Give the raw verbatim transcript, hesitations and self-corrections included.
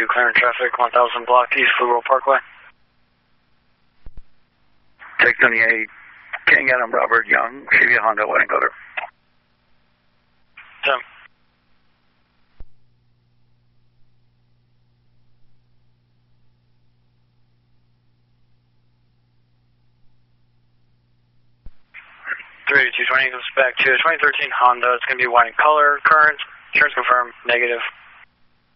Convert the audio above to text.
two, clearing traffic, one thousand block East Fluoro Parkway. Take twenty-eight, King Adam Robert Young, Chevy Honda, white and color. Tim. three two twenty comes back to a twenty thirteen Honda. It's going to be white in color. Current. Insurance confirmed. Negative.